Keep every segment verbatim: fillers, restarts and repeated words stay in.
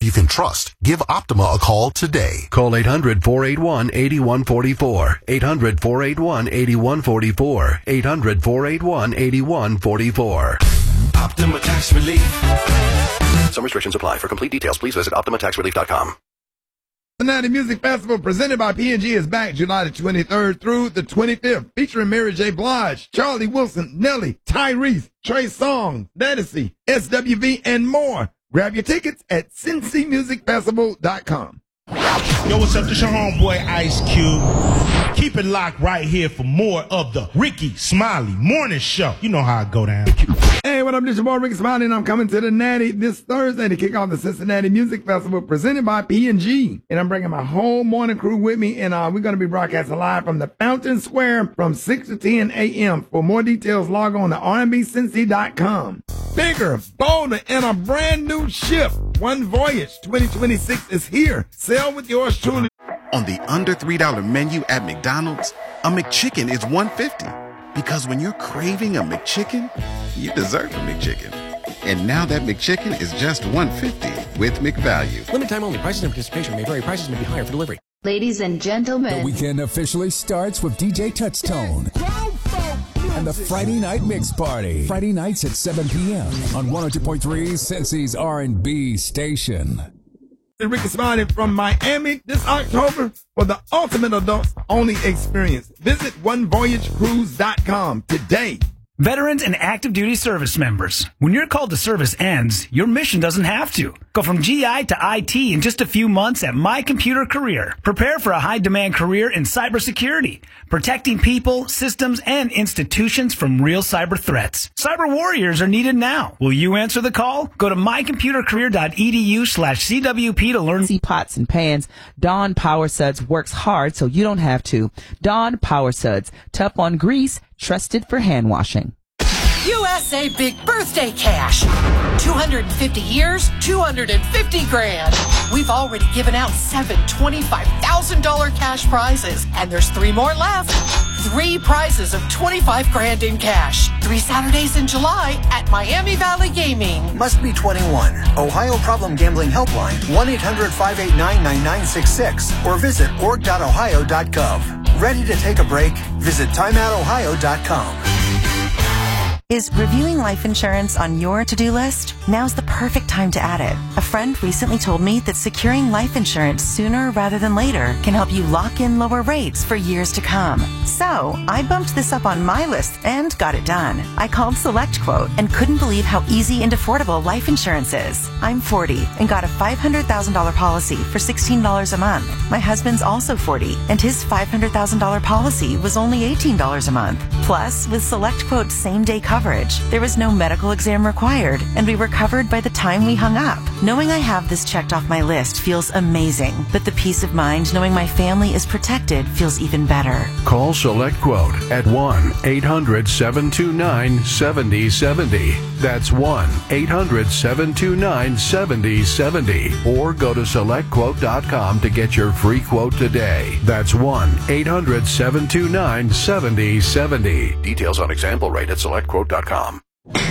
you can trust. Give Optima a call today. Call eight hundred, four eight one, eight one four four. eight hundred, four eight one, eight one four four. eight hundred, four eight one, eight one four four. Optima Tax Relief. Some restrictions apply. For complete details, please visit optima tax relief dot com. The Natty Music Festival presented by P and G is back July the twenty-third through the twenty-fifth, featuring Mary J. Blige, Charlie Wilson, Nelly, Tyrese, Trey Songz, Ledisi, S W V, and more. Grab your tickets at cincy music festival dot com. Yo, what's up? This your homeboy Ice Cube. Keep it locked right here for more of the Ricky Smiley Morning Show. You know how I go down. Hey, what up? This your boy Ricky Smiley, and I'm coming to the Natty this Thursday to kick off the Cincinnati Music Festival presented by P and G. And I'm bringing my whole morning crew with me, and uh, we're going to be broadcasting live from the Fountain Square from six to ten a.m. For more details, log on to R and B cincy dot com. Bigger, bolder, and a brand new ship. One Voyage twenty twenty-six is here. Sail with yours truly. On the under three dollar menu at McDonald's, a McChicken is one fifty. Because when you're craving a McChicken, you deserve a McChicken. And now that McChicken is just one fifty with McValue. Limited time only. Prices and participation may vary. Prices may be higher for delivery. Ladies and gentlemen, the weekend officially starts with D J Touchstone and the Friday Night Mix Party. Friday nights at seven p.m. on one oh two point three Cincy's R and B station. Ricky Smiley from Miami this October for the ultimate adults only experience. Visit one voyage cruise dot com today. Veterans and active duty service members. When your call to service ends, your mission doesn't have to. Go from G I to I T in just a few months at My Computer Career. Prepare for a high-demand career in cybersecurity, protecting people, systems, and institutions from real cyber threats. Cyber warriors are needed now. Will you answer the call? Go to my computer career dot e d u slash c w p to learn. See pots and pans. Dawn Power Suds works hard so you don't have to. Dawn Power Suds, tough on grease, trusted for hand washing. U S A Big Birthday Cash. two hundred fifty years, two hundred fifty grand. We've already given out seven twenty-five thousand dollars cash prizes, and there's three more left. Three prizes of twenty-five grand in cash. Three Saturdays in July at Miami Valley Gaming. Must be twenty-one. Ohio Problem Gambling Helpline, one eight hundred, five eight nine, nine nine six six, or visit org dot ohio dot gov. Ready to take a break? Visit time out ohio dot com. Is reviewing life insurance on your to-do list? Now's the perfect time to add it. A friend recently told me that securing life insurance sooner rather than later can help you lock in lower rates for years to come. So, I bumped this up on my list and got it done. I called SelectQuote and couldn't believe how easy and affordable life insurance is. I'm forty and got a five hundred thousand dollars policy for sixteen dollars a month. My husband's also forty and his five hundred thousand dollars policy was only eighteen dollars a month. Plus, with SelectQuote's same-day coverage, Coverage. There was no medical exam required, and we were covered by the time we hung up. Knowing I have this checked off my list feels amazing, but the peace of mind knowing my family is protected feels even better. Call SelectQuote at one eight hundred, seven two nine, seven oh seven oh. That's one eight hundred, seven two nine, seven oh seven oh. Or go to select quote dot com to get your free quote today. That's one eight hundred, seven two nine, seven oh seven oh. Details on example rate at select quote dot com.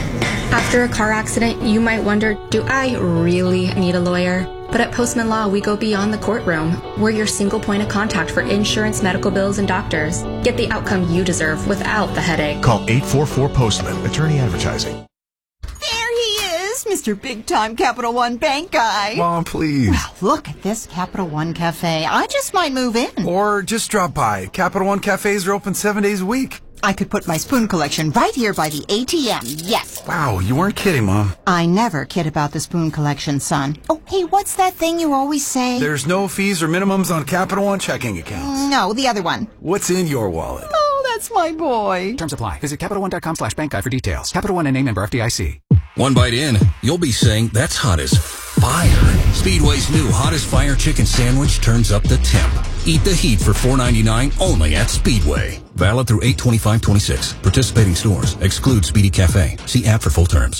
After a car accident, you might wonder, do I really need a lawyer? But at Postman Law, we go beyond the courtroom. We're your single point of contact for insurance, medical bills, and doctors. Get the outcome you deserve without the headache. Call eight four four Postman, attorney advertising. There he is, Mister Big Time Capital One Bank guy. Mom, please. Well, look at this Capital One Cafe. I just might move in. Or just drop by. Capital One Cafes are open seven days a week. I could put my spoon collection right here by the A T M, yes. Wow, you weren't kidding, Mom. I never kid about the spoon collection, son. Oh, hey, what's that thing you always say? There's no fees or minimums on Capital One checking accounts. No, the other one. What's in your wallet? Oh, that's my boy. Terms apply. Visit Capital One dot com slash bank guide for details. Capital One and a member F D I C. One bite in, you'll be saying, that's hot as fire. Speedway's new Hot as Fire chicken sandwich turns up the temp. Eat the heat for four ninety-nine only at Speedway. Valid through eight twenty-five twenty-six. Participating stores. Exclude Speedy Cafe. See app for full terms.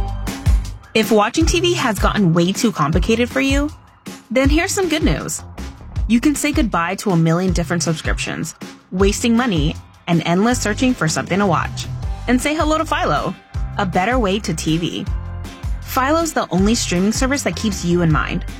If watching T V has gotten way too complicated for you, then here's some good news. You can say goodbye to a million different subscriptions, wasting money, and endless searching for something to watch. And say hello to Philo, a better way to T V. Philo's the only streaming service that keeps you in mind.